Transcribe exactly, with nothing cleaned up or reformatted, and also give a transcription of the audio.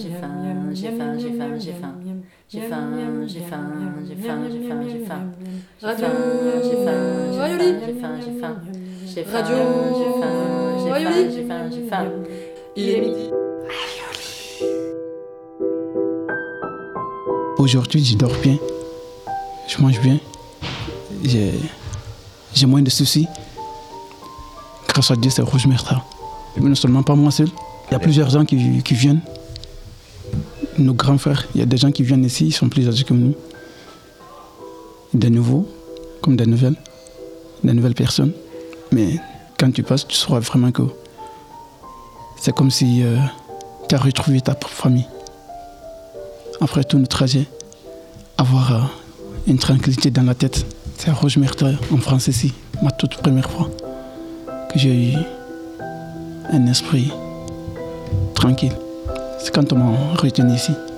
J'ai faim, j'ai faim, j'ai faim, j'ai faim. J'ai faim, j'ai faim, j'ai faim, j'ai faim, j'ai faim. Radio J'ai faim, Rayoli. j'ai faim, j'ai faim. J'ai faim, Radio j'ai faim, j'ai faim, Rayoli. j'ai faim, j'ai faim. Il est midi. Aujourd'hui, je dors bien, je mange bien, j'ai, j'ai moins de soucis. Grâce à Dieu, c'est Rouge Merta. Mais non seulement pas moi seul, il y a plusieurs gens qui, qui viennent. Nos grands frères, il y a des gens qui viennent ici, ils sont plus âgés que nous. Des nouveaux, comme des nouvelles, des nouvelles personnes. Mais quand tu passes, tu sauras vraiment que c'est comme si euh, tu as retrouvé ta propre famille. Après tout notre trajet, avoir euh, une tranquillité dans la tête. C'est à Rouge Merta, en France ici, ma toute première fois que j'ai eu un esprit tranquille. C'est quand on m'a retenu ici.